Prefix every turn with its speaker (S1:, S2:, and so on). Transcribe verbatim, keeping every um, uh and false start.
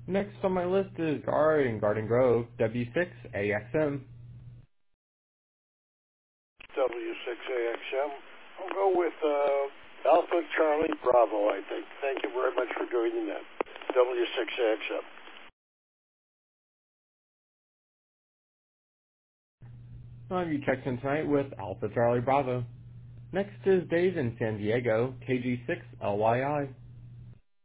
S1: Next on my list is Gar in Garden Grove, W six A X M.
S2: W six A X M. I'll go with uh, Alpha Charlie Bravo, I think. Thank you very much for doing that. W six A X M.
S1: I'll have you checked in tonight with Alpha Charlie Bravo. Next is Dave in San Diego, K G six L Y I.